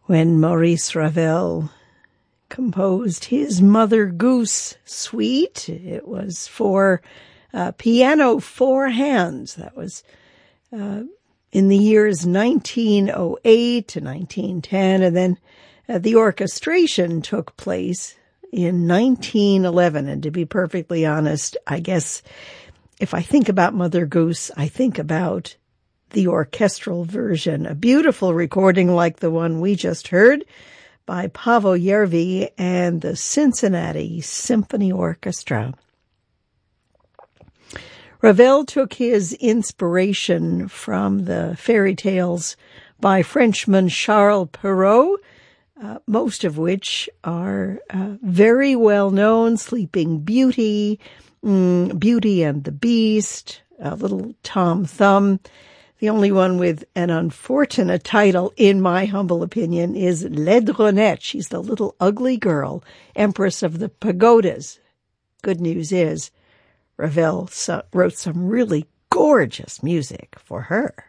when Maurice Ravel composed his Mother Goose suite. It was for piano, four hands. That was in the years 1908 to 1910, and then the orchestration took place in 1911. And to be perfectly honest, I guess if I think about Mother Goose, I think about the orchestral version, a beautiful recording like the one we just heard by Paavo Järvi and the Cincinnati Symphony Orchestra. Ravel took his inspiration from the fairy tales by Frenchman Charles Perrault, most of which are very well known: Sleeping Beauty, Beauty and the Beast, Little Tom Thumb. The only one with an unfortunate title, in my humble opinion, is Laidronette. She's the little ugly girl, Empress of the Pagodas. Good news is, Ravel wrote some really gorgeous music for her.